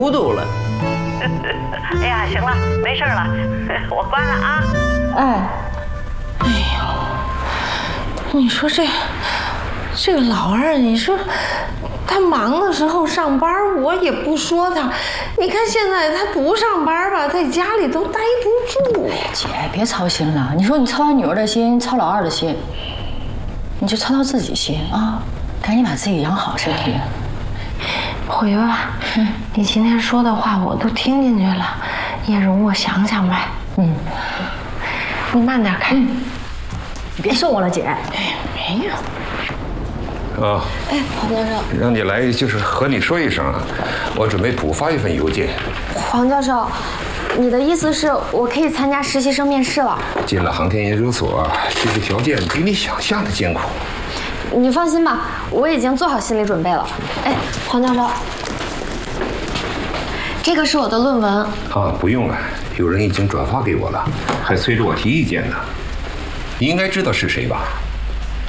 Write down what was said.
糊涂了。 哎呀，行了，没事了，我关了啊。 哎呦，你说这个老二，你说他忙的时候上班，我也不说他。你看现在他不上班吧，在家里都待不住。 姐，别操心了。你说你操完女儿的心，操老二的心，你就操到自己心啊！赶紧把自己养好身体。 慧媛，你今天说的话我都听进去了，也容我想想呗。你慢点开。 你别送我了，姐。 哎，没有。 啊， 黄教授， 让你来就是和你说一声啊，我准备补发一份邮件。 黄教授，你的意思是我可以参加实习生面试了？ 进了航天研究所，这个条件比你想象的艰苦。 你放心吧，我已经做好心理准备了。哎，黄教授，这个是我的论文。 啊，不用了，有人已经转发给我了，还催着我提意见呢。你应该知道是谁吧？